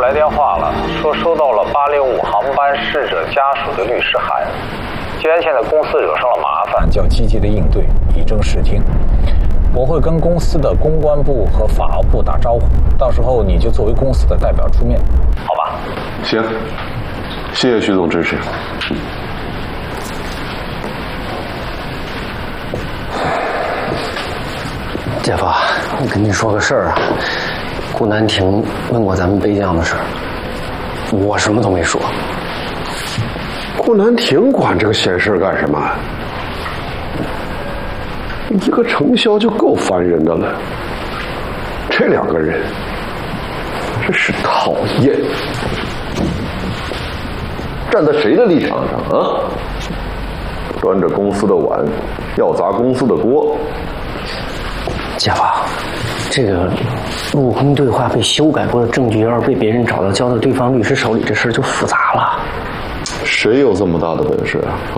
来电话了，说收到了805航班逝者家属的律师函。既然现在公司惹上了麻烦，就要积极的应对，以正视听。我会跟公司的公关部和法务部打招呼，到时候你就作为公司的代表出面，好吧？ 行，谢谢徐总支持。 姐夫，我跟你说个事儿啊，顾南亭问过咱们备降的事儿，我什么都没说。 顾南亭管这个闲事干什么？一个程潇就够烦人的了，这两个人真是讨厌。站在谁的立场上啊？端着公司的碗，要砸公司的锅。 姐夫，这个陆空对话被修改过的证据，要是被别人找到交到对方律师手里，这事儿就复杂了。 谁有这么大的本事啊？